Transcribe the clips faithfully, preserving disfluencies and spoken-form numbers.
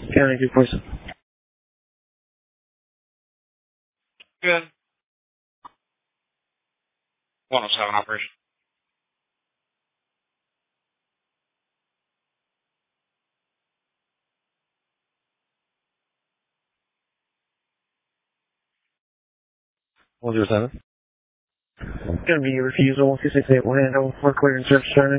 County two four seven. Good. one oh seven operation. one zero seven. Gonna be your refusal, two six eight Orlando, for clear and search starting.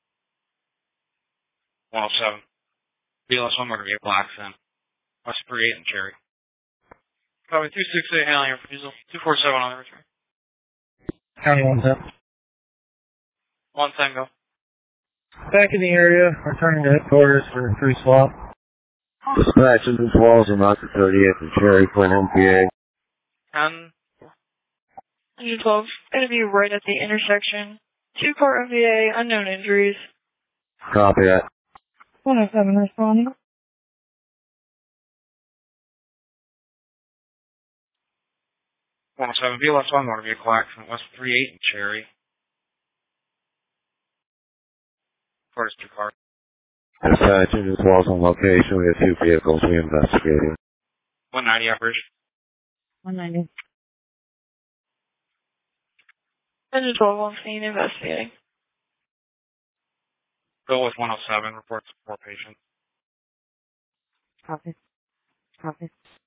one oh seven. B L S one, we're going to be at Blackson. West three eight and Cherry. Copy two six eight, handling your refusal. two four seven on the return. County one ten. one Tango. Back in the area, returning to headquarters for a free swap. Dispatch in Walls and Rocket thirty-eight and Cherry, Flint, M P A. ten. one twelve, going to be right at the intersection. Two-car M V A, unknown injuries. Copy that. one oh seven responding. one oh seven, B L S one, we're going to be at Blackson. West three eight and Cherry. First two cars. Dispatch in Walls on location. We have two vehicles we investigating. one ninety operation. one ninety. one twelve on scene investigating. Bill with one oh seven, reports four patients. Copy. Copy.